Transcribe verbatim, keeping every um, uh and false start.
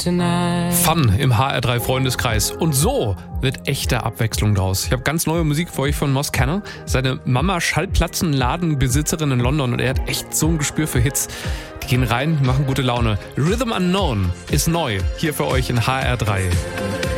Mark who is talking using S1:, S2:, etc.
S1: tonight.
S2: Fun im H R drei Freundeskreis. Und so wird echte Abwechslung draus. Ich habe ganz neue Musik für euch von Moss Canner. Seine Mama Schallplattenladenbesitzerin in London und er hat echt so ein Gespür für Hits. Die gehen rein, machen gute Laune. Rhythm Unknown ist neu hier für euch in H R drei.